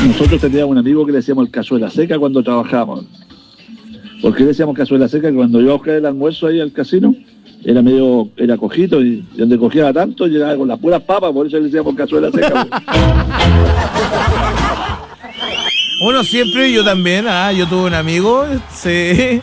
Nosotros teníamos un amigo que le decíamos el cazuela seca cuando trabajábamos. ¿Por qué le decíamos cazuela seca? Que cuando yo busqué el almuerzo ahí al casino, era cojito, y donde cogía tanto, llegaba con las puras papas, por eso le decíamos cazuela seca. Uno siempre, yo también, yo tuve un amigo, sí.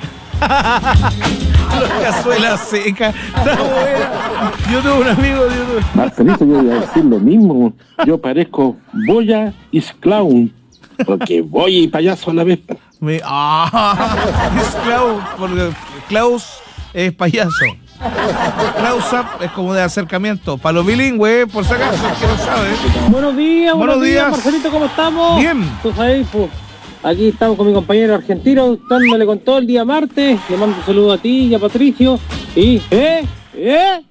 La cazuela seca, está buena. Yo tuve un amigo. Marcelito, yo voy a decir lo mismo. Yo parezco Boya is clown, porque Boya y payaso a la vez. Es Klaus, porque Klaus es payaso. Klaus Up es como de acercamiento. Para los bilingües, por si acaso, que no sabe. Buenos días, Marcelito, ¿cómo estamos? Bien. Tú sabes, pues, aquí estamos con mi compañero argentino, dándole con todo el día martes. Le mando un saludo a ti y a Patricio. Y, ¡eso!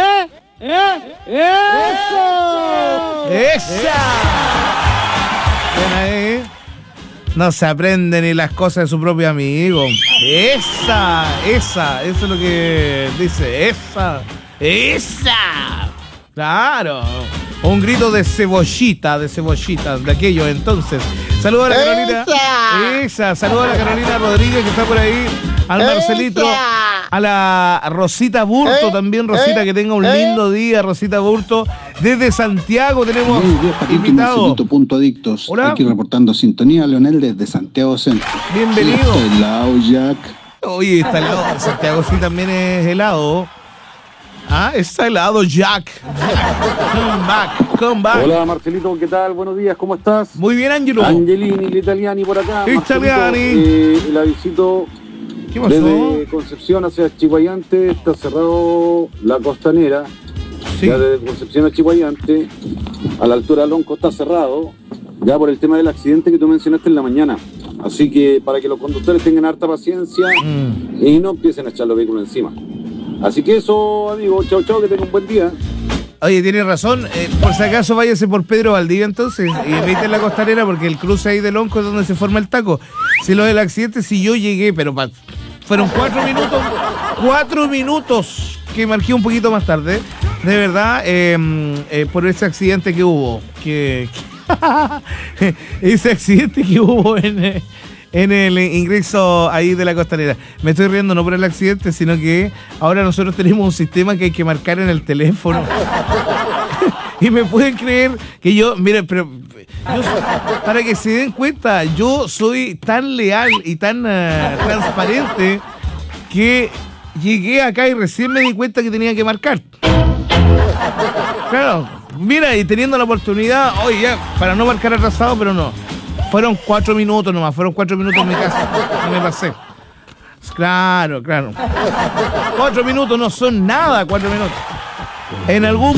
¡Esa! Ven ahí. No se aprende ni las cosas de su propio amigo. Eso es lo que dice. Esa. Claro. Un grito de cebollita, de aquello entonces. Saludos a la Carolina. Saludos a la Carolina Rodríguez que está por ahí. Al Marcelito. A la Rosita Burto también. Rosita, que tenga un lindo día. Rosita Burto. Desde Santiago tenemos invitado. Punto adictos. Hola. Aquí reportando sintonía, Leonel desde Santiago Centro. Bienvenido. Está helado, Jack. Oye, está helado. Santiago sí también es helado. Está helado, Jack. Come back. Hola Marcelito, ¿qué tal? Buenos días, ¿cómo estás? Muy bien, Angelo. Angelini, l'Italiani por acá. Italiani. La visito. ¿Qué pasó? Desde Concepción hacia Chihuayante está cerrado la costanera. Sí. Ya desde Concepción a Chihuayante, a la altura de Lonco está cerrado, ya por el tema del accidente que tú mencionaste en la mañana. Así que para que los conductores tengan harta paciencia y no empiecen a echar los vehículos encima. Así que eso, amigo, chao, que tengan un buen día. Oye, tienes razón. Por si acaso váyase por Pedro Valdivia entonces y eviten la costanera porque el cruce ahí de Lonco es donde se forma el taco. Si lo del accidente, si yo llegué, pero fueron 4 minutos que marqué un poquito más tarde. De verdad, por ese accidente que hubo. Ese accidente que hubo en el ingreso ahí de la costanera. Me estoy riendo no por el accidente, sino que ahora nosotros tenemos un sistema que hay que marcar en el teléfono. Y me pueden creer que yo, miren, pero para que se den cuenta, yo soy tan leal y tan transparente que llegué acá y recién me di cuenta que tenía que marcar. Claro, mira, y teniendo la oportunidad, oye, ya, para no marcar atrasado, pero no. Fueron 4 minutos nomás, en mi casa. No me pasé. Claro. 4 minutos no son nada, 4 minutos. En algún